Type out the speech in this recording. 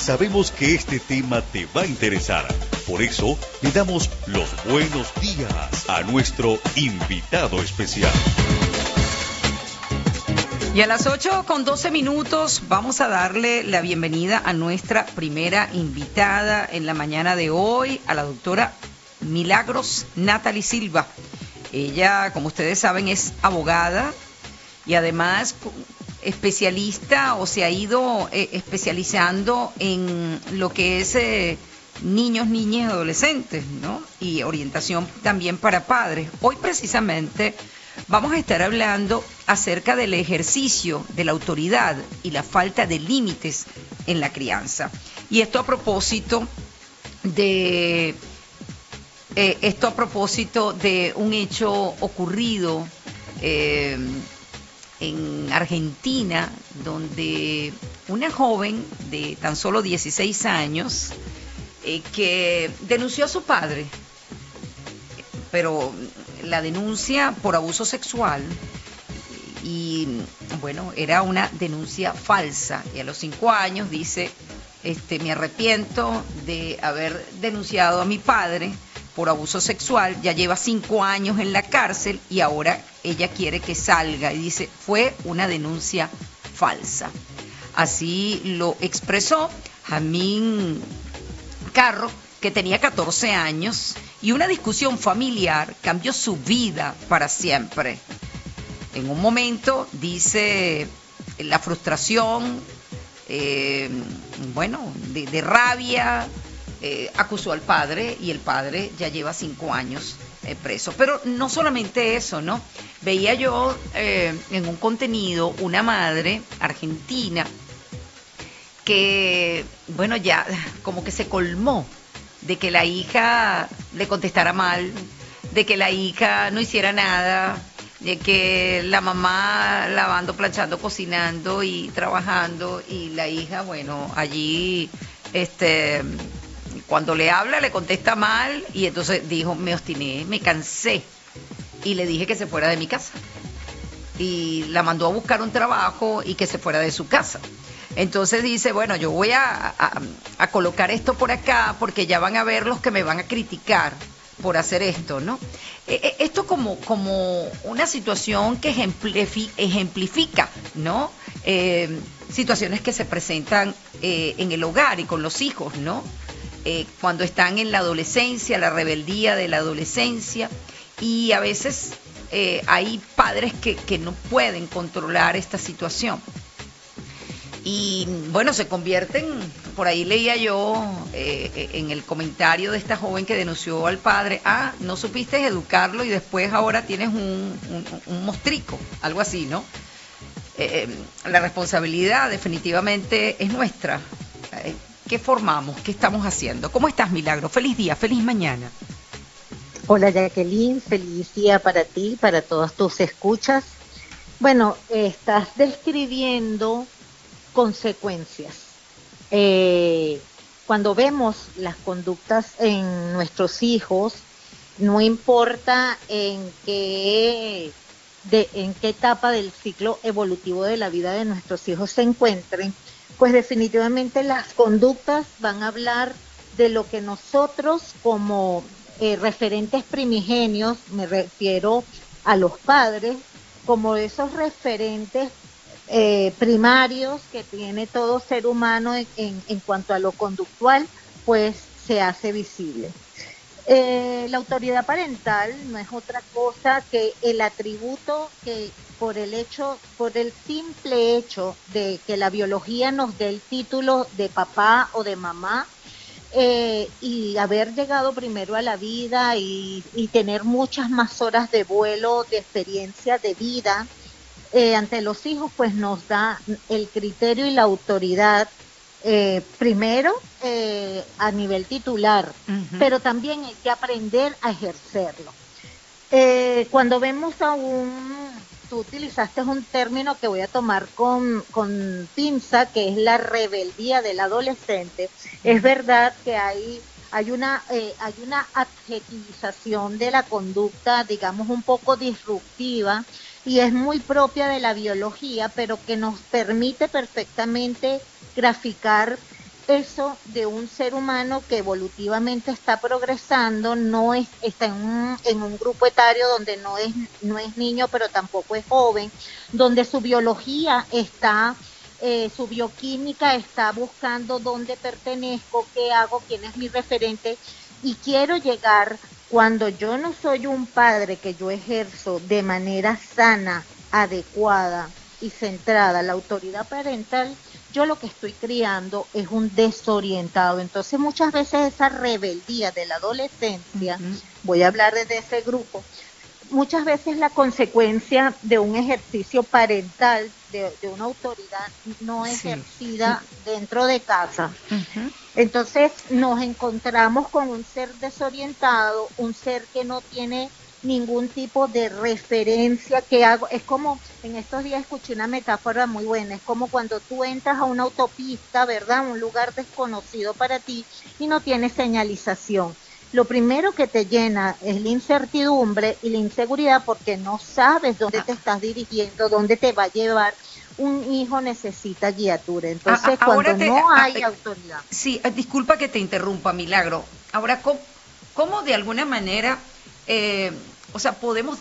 Sabemos que este tema te va a interesar. Por eso le damos los buenos días a nuestro invitado especial. Y a las 8:12 vamos a darle la bienvenida a nuestra primera invitada en la mañana de hoy, a la doctora Milagros Natalie Silva. Ella, como ustedes saben, es abogada y además especialista o se ha ido especializando en lo que es niños, niñas y adolescentes, ¿no? Y orientación también para padres. Hoy precisamente vamos a estar hablando acerca del ejercicio de la autoridad y la falta de límites en la crianza. Y esto a propósito de un hecho ocurrido en Argentina, donde una joven de tan solo 16 años que denunció a su padre, pero la denuncia por abuso sexual, y bueno, era una denuncia falsa, y a los 5 años dice, me arrepiento de haber denunciado a mi padre por abuso sexual, ya lleva 5 años en la cárcel y ahora ella quiere que salga, y dice, fue una denuncia falsa. Así lo expresó Jamín Carro, que tenía 14 años, y una discusión familiar cambió su vida para siempre. En un momento, dice, la frustración, de rabia, acusó al padre, y el padre ya lleva 5 años preso. Pero no solamente eso, ¿no? Veía yo en un contenido una madre argentina que, bueno, ya como que se colmó de que la hija le contestara mal, de que la hija no hiciera nada, de que la mamá lavando, planchando, cocinando y trabajando, y la hija, bueno, allí, cuando le habla le contesta mal, y entonces dijo, me obstiné, me cansé, y le dije que se fuera de mi casa. Y la mandó a buscar un trabajo y que se fuera de su casa. Entonces dice, bueno, yo voy a colocar esto por acá porque ya van a ver los que me van a criticar por hacer esto, ¿no? Esto como una situación que ejemplifica, ¿no? Situaciones que se presentan en el hogar y con los hijos, ¿no? Cuando están en la adolescencia, la rebeldía de la adolescencia, y a veces hay padres que no pueden controlar esta situación. Y bueno, se convierten, por ahí leía yo en el comentario de esta joven que denunció al padre, no supiste educarlo y después ahora tienes un mostrico, algo así, ¿no? La responsabilidad definitivamente es nuestra. ¿Qué formamos? ¿Qué estamos haciendo? ¿Cómo estás, Milagro? Feliz día, feliz mañana. Hola, Jacqueline, feliz día para ti, para todas tus escuchas. Bueno, estás describiendo consecuencias. Cuando vemos las conductas en nuestros hijos, no importa en qué etapa del ciclo evolutivo de la vida de nuestros hijos se encuentren, pues definitivamente las conductas van a hablar de lo que nosotros como referentes primigenios, me refiero a los padres, como esos referentes primarios que tiene todo ser humano en cuanto a lo conductual, pues se hace visible. La autoridad parental no es otra cosa que el atributo que por el simple hecho de que la biología nos dé el título de papá o de mamá, y haber llegado primero a la vida y tener muchas más horas de vuelo, de experiencia de vida, ante los hijos, pues nos da el criterio y la autoridad, primero a nivel titular, pero también hay que aprender a ejercerlo. Cuando vemos tú utilizaste un término que voy a tomar con pinza, que es la rebeldía del adolescente. Es verdad que hay una adjetivización de la conducta, digamos, un poco disruptiva, y es muy propia de la biología, pero que nos permite perfectamente graficar eso de un ser humano que evolutivamente está progresando, está en un grupo etario donde no es niño, pero tampoco es joven, donde su biología está, su bioquímica está buscando dónde pertenezco, qué hago, quién es mi referente, y quiero llegar cuando yo no soy un padre que yo ejerzo de manera sana, adecuada y centrada la autoridad parental, yo lo que estoy criando es un desorientado. Entonces muchas veces esa rebeldía de la adolescencia, voy a hablar desde ese grupo, muchas veces la consecuencia de un ejercicio parental, de una autoridad no ejercida dentro de casa. Entonces nos encontramos con un ser desorientado, un ser que no tiene ningún tipo de referencia que hago. Es como, en estos días escuché una metáfora muy buena, es como cuando tú entras a una autopista, ¿verdad? Un lugar desconocido para ti y no tienes señalización. Lo primero que te llena es la incertidumbre y la inseguridad porque no sabes dónde te estás dirigiendo, dónde te va a llevar. Un hijo necesita guiatura, entonces cuando no hay autoridad. Sí, disculpa que te interrumpa, Milagro. Ahora, ¿cómo de alguna manera, o sea, podemos